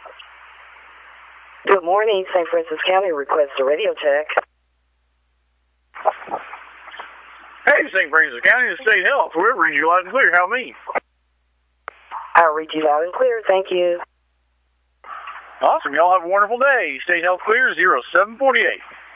Good morning, St. Francis County requests a radio check. Hey, St. Francis County, the State Health. Whoever reads you loud and clear, how me? I'll read you loud and clear, thank you. Awesome. Y'all have a wonderful day. State Health Clear 0748.